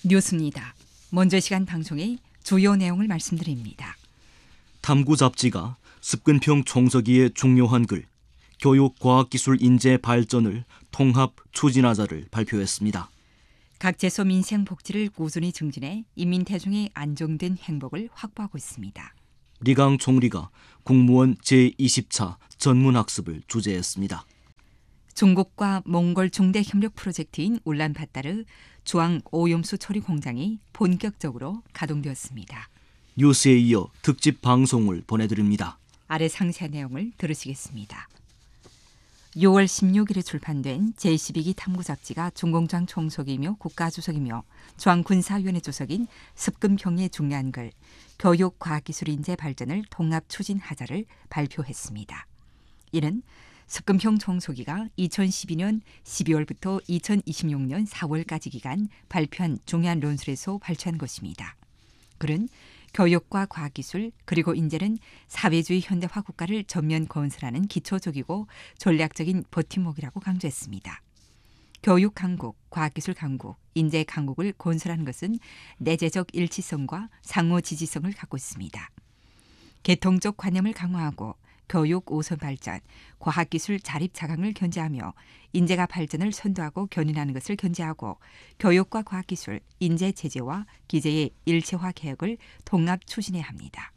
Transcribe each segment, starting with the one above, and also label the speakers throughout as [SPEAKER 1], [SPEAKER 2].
[SPEAKER 1] 뉴스입니다. 먼저 시간 방송의 주요 내용을 말씀드립니다.
[SPEAKER 2] 탐구 잡지가 습근평 총서기의 중요한 글, 교육, 과학기술, 인재 발전을 통합 추진하자를 발표했습니다.
[SPEAKER 1] 각 제소 민생 복지를 꾸준히 증진해 인민 대중의 안정된 행복을 확보하고 있습니다.
[SPEAKER 2] 리강 총리가 국무원 제20차 전문학습을 주재했습니다.
[SPEAKER 1] 중국과 몽골 중대 협력 프로젝트인 울란바타르 주황 오염수 처리 공장이 본격적으로 가동되었습니다.
[SPEAKER 2] 뉴스에 이어 특집 방송을 보내드립니다.
[SPEAKER 1] 아래 상세한 내용을 들으시겠습니다. 6월 16일에 출판된 제12기 탐구 잡지가 중공장 총석이며 국가주석이며 중앙군사위원회 주석인 습근평의 중요한 글, 교육, 과학기술, 인재 발전을 통합 추진하자를 발표했습니다. 이는 습근평 총서기가 2012년 12월부터 2026년 4월까지 기간 발표한 중요한 논술에서 발췌한 것입니다. 글은 교육과 과학기술 그리고 인재는 사회주의 현대화 국가를 전면 건설하는 기초적이고 전략적인 버팀목이라고 강조했습니다. 교육 강국, 과학기술 강국, 인재 강국을 건설하는 것은 내재적 일치성과 상호 지지성을 갖고 있습니다. 계통적 관념을 강화하고 교육 우선 발전, 과학기술 자립 자강을 견제하며 인재가 발전을 선도하고 견인하는 것을 견제하고 교육과 과학기술, 인재 체제와 기재의 일체화 개혁을 통합 추진해야 합니다.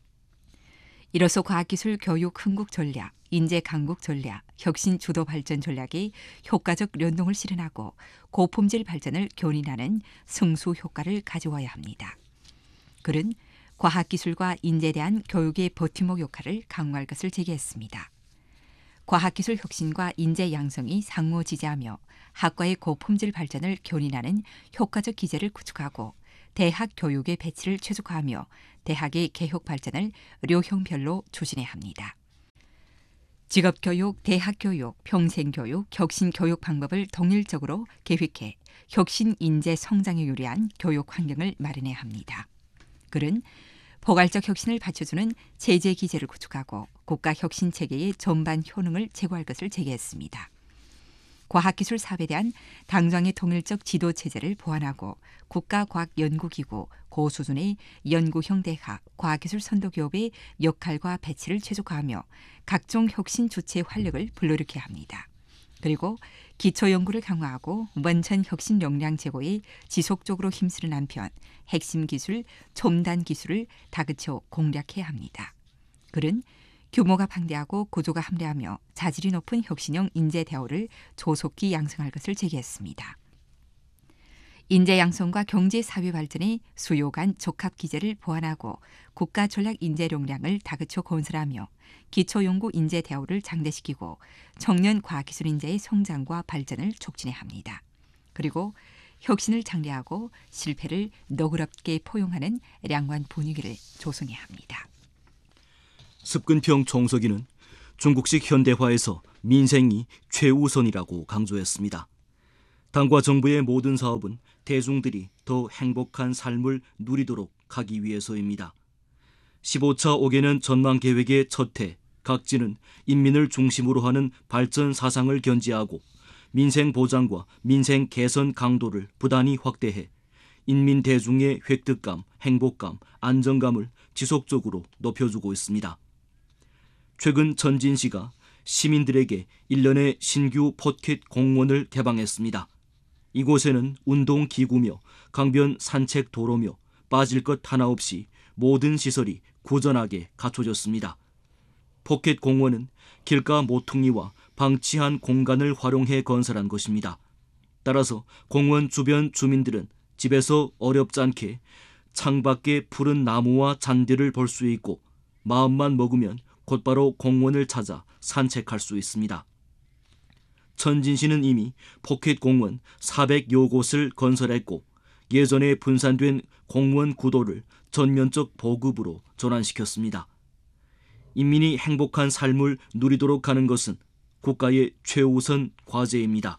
[SPEAKER 1] 이로써 과학기술 교육 흥국 전략, 인재 강국 전략, 혁신 주도 발전 전략의 효과적 연동을 실현하고 고품질 발전을 견인하는 승수 효과를 가져와야 합니다. 글은 과학기술과 인재에 대한 교육의 버팀목 역할을 강화할 것을 제기했습니다. 과학기술 혁신과 인재 양성이 상호 지지하며 학과의 고품질 발전을 견인하는 효과적 기제를 구축하고 대학 교육의 배치를 최적화하며 대학의 개혁 발전을 료형별로 추진해야 합니다. 직업교육, 대학교육, 평생교육, 혁신교육 방법을 동일적으로 계획해 혁신 인재 성장에 유리한 교육 환경을 마련해야 합니다. 글은 포괄적 혁신을 받쳐주는 체제 기제를 구축하고 국가 혁신 체계의 전반 효능을 제고할 것을 제기했습니다. 과학기술 사업에 대한 당정의 통일적 지도 체제를 보완하고 국가과학연구기구 고수준의 연구형 대학, 과학기술 선도기업의 역할과 배치를 최적화하며 각종 혁신 주체의 활력을 불러일으켜야 합니다. 그리고 기초연구를 강화하고 원천 혁신 역량 제고에 지속적으로 힘쓰는 한편 핵심 기술, 첨단 기술을 다그쳐 공략해야 합니다. 글은 규모가 방대하고 구조가 함대하며 자질이 높은 혁신형 인재 대우를 조속히 양성할 것을 제기했습니다. 인재 양성과 경제 사회 발전의 수요 간 적합 기제를 보완하고 국가 전략 인재 역량을 다그쳐 건설하며 기초연구 인재 대우를 장대시키고 청년 과학기술 인재의 성장과 발전을 촉진해야 합니다. 그리고 혁신을 장려하고 실패를 너그럽게 포용하는 량관 분위기를 조성해야 합니다.
[SPEAKER 2] 습근평 총서기는 중국식 현대화에서 민생이 최우선이라고 강조했습니다. 당과 정부의 모든 사업은 대중들이 더 행복한 삶을 누리도록 하기 위해서입니다. 15차 5개년 전망계획의 첫 해, 각지는 인민을 중심으로 하는 발전 사상을 견지하고 민생 보장과 민생 개선 강도를 부단히 확대해 인민 대중의 획득감, 행복감, 안정감을 지속적으로 높여주고 있습니다. 최근 전진시가 시민들에게 1년의 신규 포켓 공원을 개방했습니다. 이곳에는 운동기구며 강변 산책 도로며 빠질 것 하나 없이 모든 시설이 구전하게 갖춰졌습니다. 포켓 공원은 길가 모퉁이와 방치한 공간을 활용해 건설한 것입니다. 따라서 공원 주변 주민들은 집에서 어렵지 않게 창밖에 푸른 나무와 잔디를 볼 수 있고 마음만 먹으면 곧바로 공원을 찾아 산책할 수 있습니다. 천진시는 이미 포켓 공원 400여 곳을 건설했고 예전에 분산된 공원 구도를 전면적 보급으로 전환시켰습니다. 인민이 행복한 삶을 누리도록 하는 것은 국가의 최우선 과제입니다.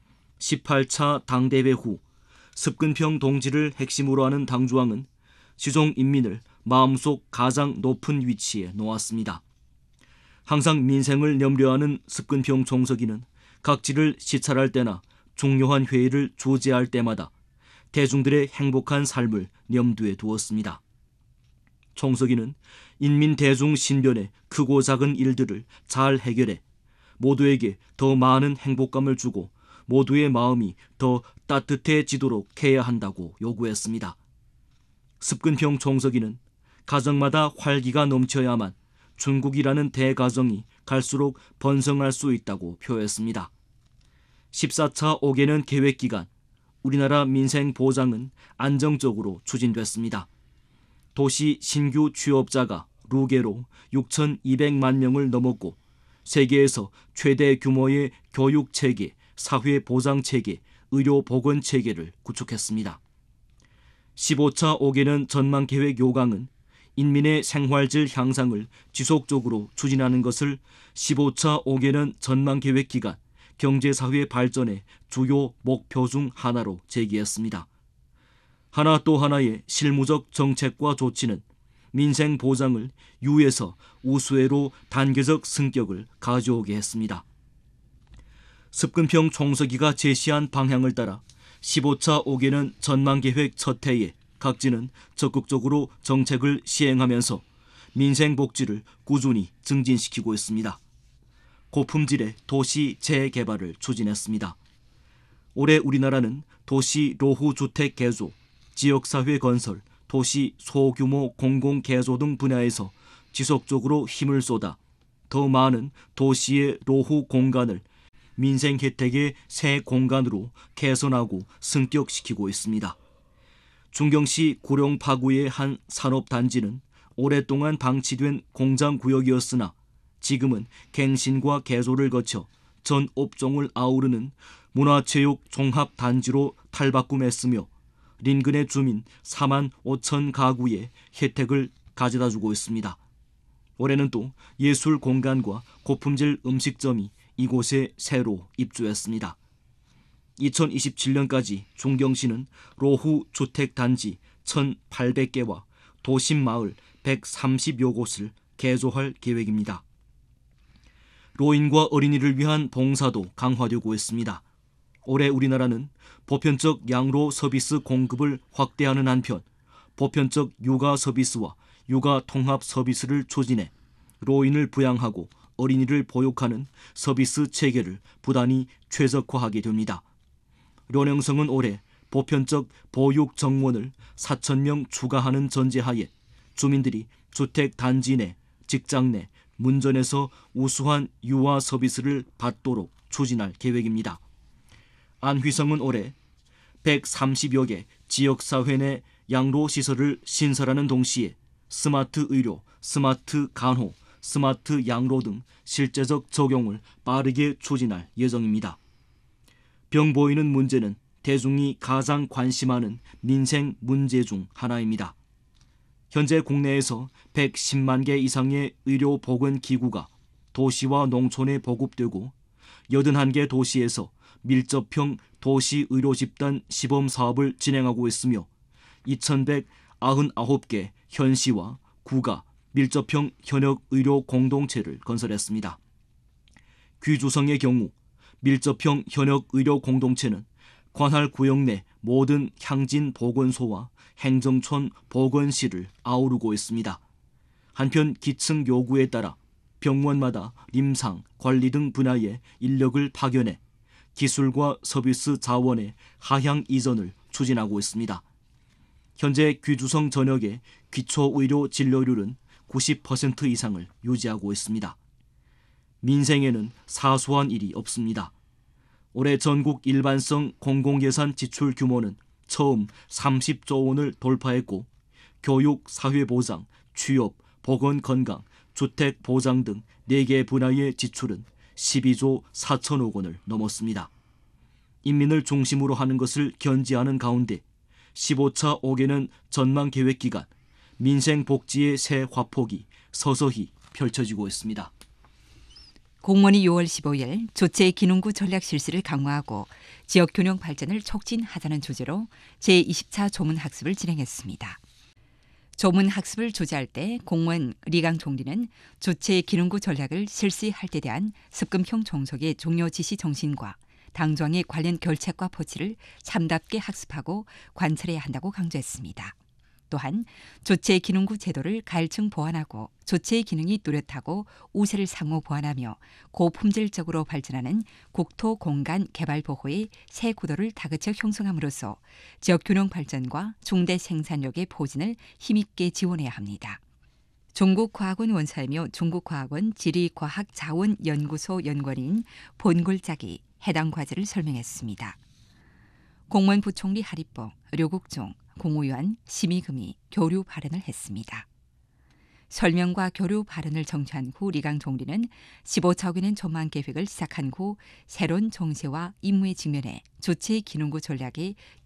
[SPEAKER 2] 18차 당대회 후 습근평 동지를 핵심으로 하는 당주왕은 시종 인민을 마음속 가장 높은 위치에 놓았습니다. 항상 민생을 염려하는 습근평 총서기는 각지를 시찰할 때나 중요한 회의를 주재할 때마다 대중들의 행복한 삶을 염두에 두었습니다. 총서기는 인민 대중 신변의 크고 작은 일들을 잘 해결해 모두에게 더 많은 행복감을 주고 모두의 마음이 더 따뜻해지도록 해야 한다고 요구했습니다. 습근평 총서기는 가정마다 활기가 넘쳐야만 중국이라는 대가정이 갈수록 번성할 수 있다고 표했습니다. 14차 5개년 계획기간 우리나라 민생 보장은 안정적으로 추진됐습니다. 도시 신규 취업자가 루게로 6,200만 명을 넘었고 세계에서 최대 규모의 교육체계, 사회보장체계, 의료보건체계를 구축했습니다. 15차 5개년 전망계획 요강은 인민의 생활질 향상을 지속적으로 추진하는 것을 15차 5개년 전망계획 기간 경제사회 발전의 주요 목표 중 하나로 제기했습니다. 하나 또 하나의 실무적 정책과 조치는 민생 보장을 유에서 우수해로 단계적 승격을 가져오게 했습니다. 습근평 총서기가 제시한 방향을 따라 15차 5개년 전망계획 첫 해에 각지는 적극적으로 정책을 시행하면서 민생 복지를 꾸준히 증진시키고 있습니다. 고품질의 도시 재개발을 추진했습니다. 올해 우리나라는 도시 노후 주택 개조, 지역사회 건설, 도시 소규모 공공개조 등 분야에서 지속적으로 힘을 쏟아 더 많은 도시의 노후 공간을 민생 혜택의 새 공간으로 개선하고 승격시키고 있습니다. 중경시 구룡파구의 한 산업단지는 오랫동안 방치된 공장구역이었으나 지금은 갱신과 개조를 거쳐 전 업종을 아우르는 문화체육 종합단지로 탈바꿈했으며 인근의 주민 4만 5천 가구의 혜택을 가져다주고 있습니다. 올해는 또 예술 공간과 고품질 음식점이 이곳에 새로 입주했습니다. 2027년까지 중경시는 노후 주택단지 1,800개와 도심마을 130여 곳을 개조할 계획입니다. 노인과 어린이를 위한 봉사도 강화되고 있습니다. 올해 우리나라는 보편적 양로 서비스 공급을 확대하는 한편 보편적 육아 서비스와 육아 통합 서비스를 추진해 노인을 부양하고 어린이를 보육하는 서비스 체계를 부단히 최적화하게 됩니다. 련영성은 올해 보편적 보육 정원을 4,000명 추가하는 전제하에 주민들이 주택 단지 내, 직장 내, 문전에서 우수한 유아 서비스를 받도록 추진할 계획입니다. 안휘성은 올해 130여 개 지역사회 내 양로시설을 신설하는 동시에 스마트 의료, 스마트 간호, 스마트 양로 등 실제적 적용을 빠르게 추진할 예정입니다. 병 보이는 문제는 대중이 가장 관심하는 민생 문제 중 하나입니다. 현재 국내에서 110만 개 이상의 의료보건기구가 도시와 농촌에 보급되고 81개 도시에서 밀접형 도시의료집단 시범사업을 진행하고 있으며 2,199개 현시와 구가 밀접형 현역의료 공동체를 건설했습니다. 귀주성의 경우 밀접형 현역의료 공동체는 관할 구역 내 모든 향진 보건소와 행정촌 보건실을 아우르고 있습니다. 한편 기층 요구에 따라 병원마다 임상, 관리 등 분야의 인력을 파견해 기술과 서비스 자원의 하향 이전을 추진하고 있습니다. 현재 귀주성 전역의 기초의료 진료율은 90% 이상을 유지하고 있습니다. 민생에는 사소한 일이 없습니다. 올해 전국 일반성 공공예산 지출 규모는 처음 30조 원을 돌파했고 교육, 사회보장, 취업, 보건건강, 주택보장 등 4개 분야의 지출은 12조 4천억 원을 넘었습니다. 인민을 중심으로 하는 것을 견지하는 가운데 15차 5개년 전망계획 기간 민생복지의 새 화폭이 서서히 펼쳐지고 있습니다.
[SPEAKER 1] 공무원이 6월 15일 조체 기능구 전략 실시를 강화하고 지역 균형 발전을 촉진하자는 주제로 제20차 조문학습을 진행했습니다. 조문학습을 주재할 때 공무원 리강 총리는 조체 기능구 전략을 실시할 때 대한 습근평 종속의 종료 지시 정신과 당정이 관련 결책과 포치를 참답게 학습하고 관찰해야 한다고 강조했습니다. 또한 조체 기능구 제도를 가일층 보완하고 조체의 기능이 뚜렷하고 우세를 상호 보완하며 고품질적으로 발전하는 국토 공간 개발 보호의 새 구도를 다그쳐 형성함으로써 지역 균형 발전과 중대 생산력의 포진을 힘있게 지원해야 합니다. 종국과학원 원사이며 종국과학원 지리과학자원연구소 연구원인 본골짝이 해당 과제를 설명했습니다. 공무원 부총리 하리뽀, 료국종, 공우유한, 심의금이 교류 발언을 했습니다. 설명과 교류 발언을 정치한 후 리강 총리는 15차 관련 전망 계획을 시작한 후 새로운 정세와 임무에 직면해 조체 기능구 전략의